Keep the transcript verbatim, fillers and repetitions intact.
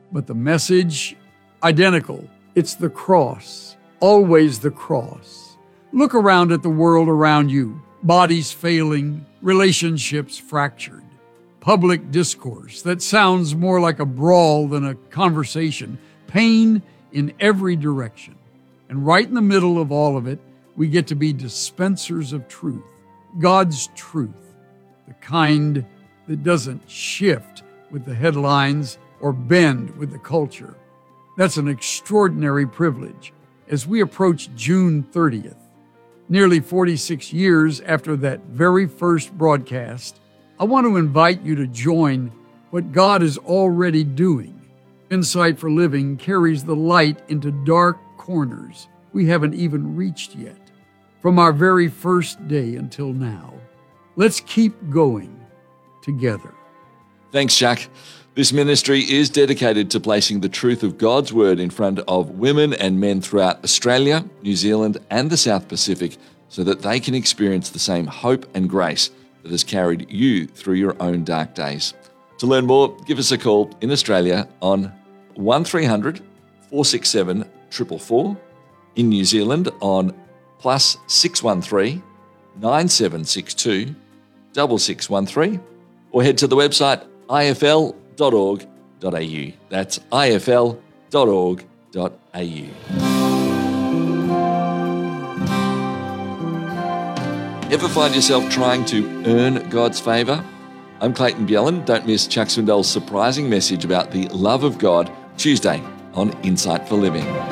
But the message, identical. It's the cross, always the cross. Look around at the world around you. Bodies failing, relationships fractured, public discourse that sounds more like a brawl than a conversation, pain in every direction. And right in the middle of all of it, we get to be dispensers of truth, God's truth, the kind that doesn't shift with the headlines or bend with the culture. That's an extraordinary privilege as we approach June thirtieth. Nearly forty-six years after that very first broadcast, I want to invite you to join what God is already doing. Insight for Living carries the light into dark corners we haven't even reached yet. From our very first day until now, let's keep going together. Thanks, Jack. This ministry is dedicated to placing the truth of God's Word in front of women and men throughout Australia, New Zealand, and the South Pacific so that they can experience the same hope and grace that has carried you through your own dark days. To learn more, give us a call in Australia on one three hundred, four six seven, four four four, in New Zealand on plus six one three, nine seven six two, six six one three, or head to the website I F L dot org dot a u. That's I F L dot org dot a u. Ever find yourself trying to earn God's favour? I'm Clayton Bjelland. Don't miss Chuck Swindoll's surprising message about the love of God Tuesday on Insight for Living.